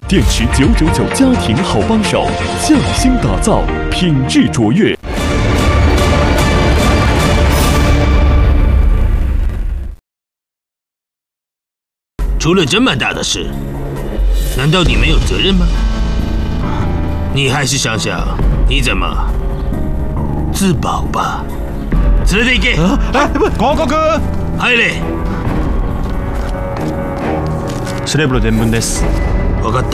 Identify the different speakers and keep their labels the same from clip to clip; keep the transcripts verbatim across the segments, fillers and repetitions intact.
Speaker 1: 电池九九九家庭好帮手，匠心打造，品质卓越。
Speaker 2: 出了这么大的事，难道你没有责任吗？你还是想想你怎么自保吧。連れて行け。
Speaker 3: え、広告。
Speaker 2: 入れ。
Speaker 3: 司令部の伝聞です。
Speaker 2: 分かった。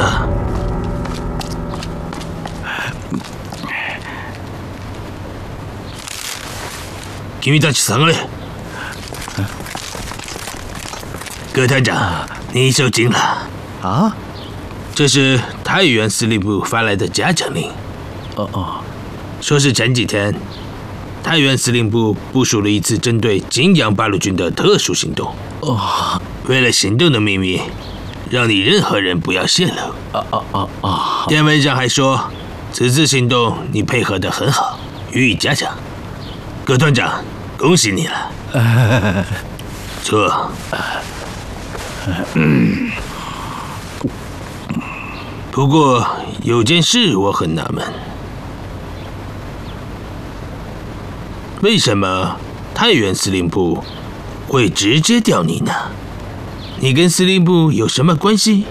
Speaker 2: 君たち下がれ。葛团长，你受惊了
Speaker 4: 啊！
Speaker 2: 这是太原司令部发来的加强令。
Speaker 4: 哦哦，
Speaker 2: 说是前几天，太原司令部部署了一次针对金阳八路军的特殊行动。
Speaker 4: 哦，
Speaker 2: 为了行动的秘密，让你任何人不要泄露。
Speaker 4: 啊啊啊啊！
Speaker 2: 电文上还说，此次行动你配合得很好，予以嘉奖。葛团长，恭喜你了。
Speaker 4: 呃、
Speaker 2: 错。
Speaker 4: 嗯。
Speaker 2: 不过有件事我很纳闷，为什么太原司令部会直接调你呢？你跟司令部有什么关系？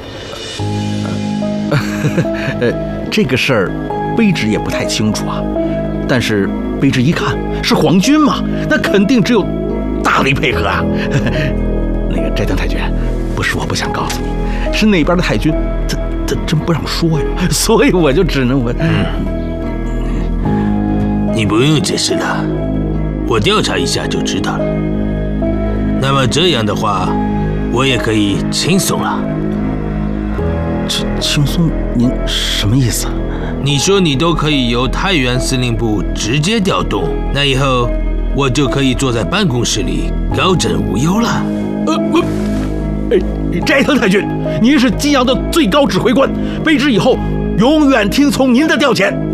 Speaker 4: 呃，这个事儿，卑职也不太清楚啊。但是卑职一看是皇军嘛，那肯定只有大力配合啊。那个斋藤太君，不是我不想告诉你，是那边的太君，他他真不让说呀，所以我就只能我。
Speaker 2: 嗯，你不用解释了，我调查一下就知道了。那么这样的话，我也可以轻松了。
Speaker 4: 轻轻松？您什么意思？
Speaker 2: 你说你都可以由太原司令部直接调动，那以后我就可以坐在办公室里高枕无忧了。
Speaker 4: 呃，我，哎，斋藤太君，您是金阳的最高指挥官，卑职以后永远听从您的调遣。